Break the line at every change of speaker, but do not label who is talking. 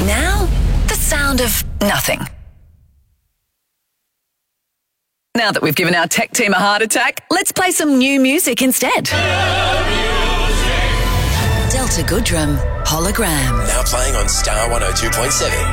Now, the sound of nothing. Now that we've given our tech team a heart attack, let's play some new music instead. Delta Goodrum, Hologram.
Now playing on Star 102.7.